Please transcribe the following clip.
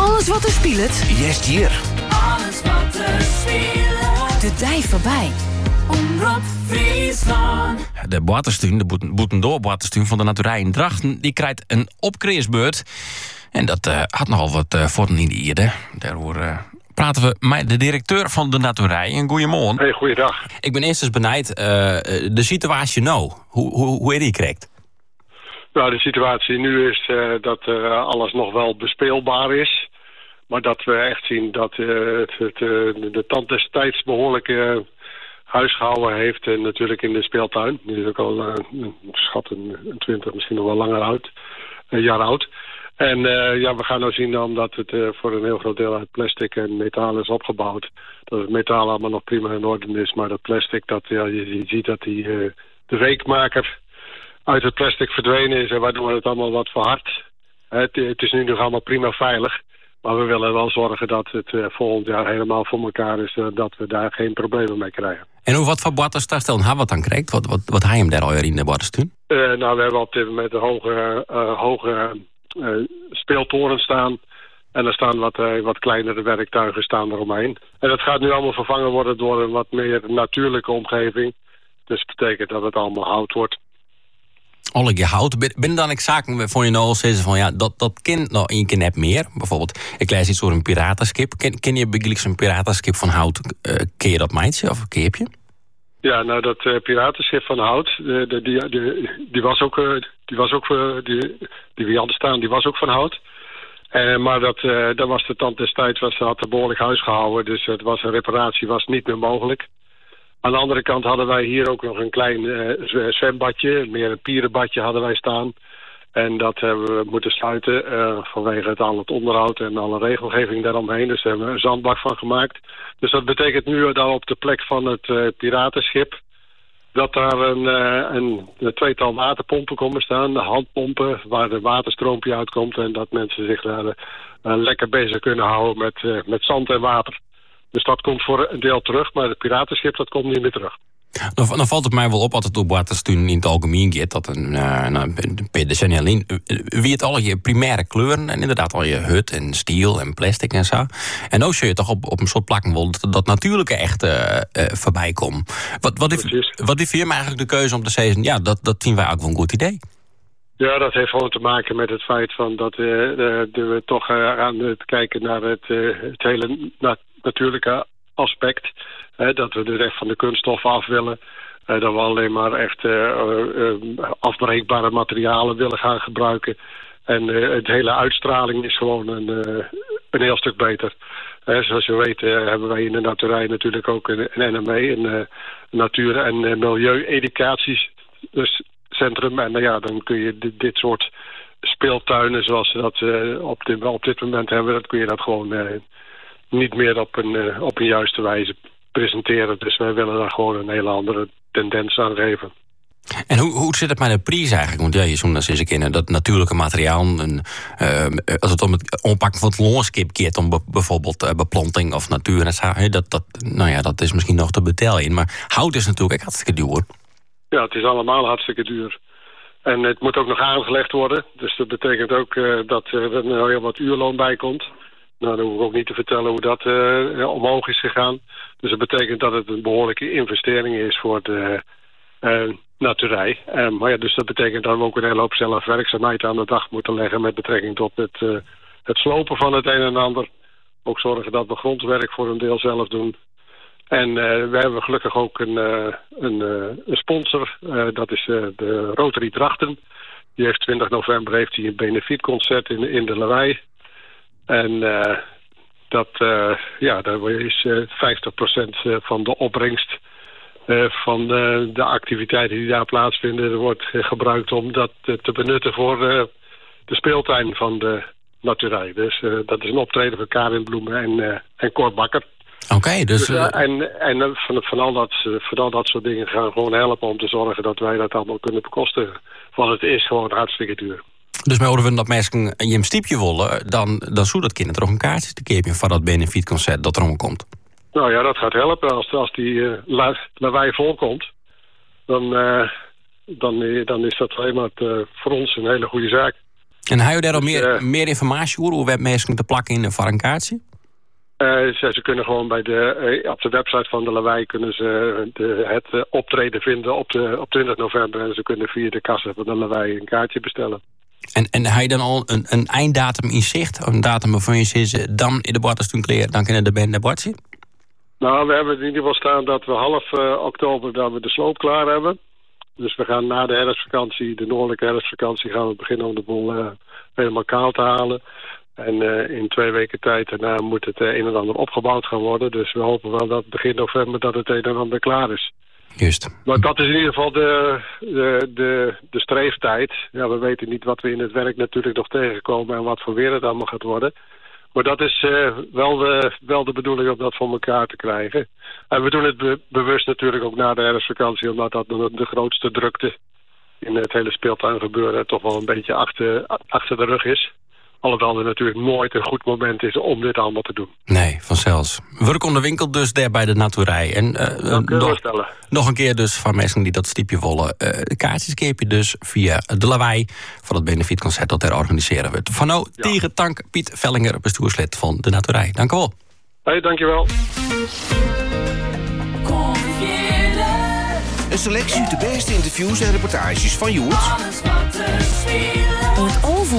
Alles wat er speelt. Yes, hier. Alles wat er speelt. De dij voorbij. Omroep Friesland. De boaterstuin, de boetendoor-boaterstuin van de Naturij in Drachten, die krijgt een opkreersbeurt. En dat had nogal wat vorten in de ierde. Daarover praten we met de directeur van de Naturij. Een goeiemorgen. Hey, goeiedag. Ik ben eerst eens benijd de situatie nou. Hoe is die correct? Nou, de situatie nu is dat alles nog wel bespeelbaar is. Maar dat we echt zien dat de tand destijds behoorlijk huisgehouden heeft. En natuurlijk in de speeltuin. Die is ook al een 20, misschien nog wel langer jaar oud. En we gaan nou zien dan dat het voor een heel groot deel uit plastic en metaal is opgebouwd. Dat het metaal allemaal nog prima in orde is. Maar dat plastic, je ziet dat de weekmaker uit het plastic verdwenen is. En waardoor het allemaal wat verhardt. Het is nu nog allemaal prima veilig. Maar we willen wel zorgen dat het volgend jaar helemaal voor elkaar is. Dat we daar geen problemen mee krijgen. En wat voor boaterstuin stellen hij wat dan krijgt? Wat hij hem daar al in de boaterstuin? Nou, we hebben op dit moment hoge speeltorens staan. En er staan wat kleinere werktuigen staan eromheen. En dat gaat nu allemaal vervangen worden door een wat meer natuurlijke omgeving. Dus dat betekent dat het allemaal hout wordt. Alle je hout. Ben dan ik zaken voor je nou zeggen van ja, dat kent nog één keer net meer. Bijvoorbeeld, ik lees iets over een piratenschip. Ken je eigenlijk zo'n piratenschip van hout? Ken je dat meidje of keep je? Ja, nou dat piratenschip van hout, die we hadden staan, die was ook van hout. Maar dat was de tand destijds, had behoorlijk huis gehouden. Dus een reparatie was niet meer mogelijk. Aan de andere kant hadden wij hier ook nog een klein zwembadje, meer een pierenbadje hadden wij staan. En dat hebben we moeten sluiten vanwege het onderhoud en alle regelgeving daaromheen. Dus daar hebben we een zandbak van gemaakt. Dus dat betekent nu dat op de plek van het piratenschip dat daar een tweetal waterpompen komen staan. Handpompen waar de waterstroompje uitkomt. En dat mensen zich daar lekker bezig kunnen houden met zand en water. Dus dat komt voor een deel terug, maar het piratenschip dat komt niet meer terug. Dan valt het mij wel op, als het op boaterstuin in het algemeen gaat, dat per decennia wie het al je primaire kleuren en inderdaad al je hut en steel en plastic en zo. En nou zul je toch op een soort plakken wel dat natuurlijke echt voorbij komt. Wat is voor je eigenlijk de keuze om te zeggen, ja, dat vinden wij ook wel een goed idee? Ja, dat heeft gewoon te maken met het feit van dat we toch aan het kijken naar het hele natuurlijke aspect. Dat we dus echt van de kunststof af willen. Dat we alleen maar echt afbreekbare materialen willen gaan gebruiken. En het hele uitstraling is gewoon een heel stuk beter. Zoals je weet hebben wij in de Naturij natuurlijk ook een NME, een natuur- en milieu-educatiecentrum. En dan kun je dit soort speeltuinen zoals we dat op dit moment hebben, dat kun je dat gewoon niet meer op een juiste wijze presenteren. Dus wij willen daar gewoon een hele andere tendens aan geven. En hoe zit het met de prijs eigenlijk? Want ja, je zoekt eens kennen dat natuurlijke materiaal. Als het om het oppakken van het loonskip keert, om bijvoorbeeld beplanting of natuur en zo, dat is misschien nog te betalen. Maar hout is natuurlijk ook hartstikke duur. Ja, het is allemaal hartstikke duur. En het moet ook nog aangelegd worden. Dus dat betekent ook dat er nou heel wat uurloon bij komt. Nou, dan hoef ik ook niet te vertellen hoe dat omhoog is gegaan. Dus dat betekent dat het een behoorlijke investering is voor de Naturij. Maar ja, dus dat betekent dat we ook een hele hoop zelfwerkzaamheid aan de dag moeten leggen met betrekking tot het slopen van het een en ander. Ook zorgen dat we grondwerk voor een deel zelf doen. En we hebben gelukkig ook een sponsor. Dat is de Rotary Drachten. Die heeft 20 november een benefietconcert in de Lawaai. En daar is 50% van de opbrengst van de activiteiten die daar plaatsvinden wordt gebruikt om dat te benutten voor de speeltuin van de Naturij. Dus dat is een optreden van Karin Bloemen en Cor Bakker. Oké, dus... van al dat soort dingen gaan we gewoon helpen om te zorgen dat wij dat allemaal kunnen bekostigen. Want het is gewoon hartstikke duur. Dus mij horen we dat mensen je een stiepje willen, dan zou dat kinderen toch een kaartje te geven van dat benefietconcert dat erom komt. Nou ja, dat gaat helpen. Als die lawaai volkomt, dan is dat alleen maar voor ons een hele goede zaak. En heb je daar al meer informatie over? Hoe werd mensen te plakken in voor een kaartje? Ze kunnen gewoon op de website van de Lawaai kunnen ze het optreden vinden op 20 november. En ze kunnen via de kassa van de Lawaai een kaartje bestellen. En heb je dan al een einddatum in zicht? Een datum waarvan je zegt, dan in de Boartenstoen kleren, dan kunnen de band naar Boartje? Nou, we hebben in ieder geval staan dat we half oktober dat we de sloop klaar hebben. Dus we gaan na de herfstvakantie, de noordelijke herfstvakantie, gaan we beginnen om de boel helemaal kaal te halen. En in 2 weken tijd daarna moet het een en ander opgebouwd gaan worden. Dus we hopen wel dat begin november dat het een en ander klaar is. Juist. Maar dat is in ieder geval de streeftijd. Ja, we weten niet wat we in het werk natuurlijk nog tegenkomen en wat voor weer het allemaal gaat worden. Maar dat is wel de bedoeling om dat voor elkaar te krijgen. En we doen het bewust natuurlijk ook na de herfstvakantie, omdat dat de grootste drukte in het hele speeltuingebeuren toch wel een beetje achter de rug is. Alhoewel er natuurlijk nooit een goed moment is om dit allemaal te doen. Nee, vanzelfs. Werk onder winkel dus daar bij de Naturij. En nog een keer dus van mensen die dat stiepje willen. Kaartjes keep je dus via de Lawaai van het benefietconcert dat er organiseren wordt. Van nou, tegen dank Piet Vellinger, bestuurslid van de Naturij. Dank u wel. Hey, dankjewel. Een selectie uit de beste interviews en reportages van Joert. Alles wat er speelt.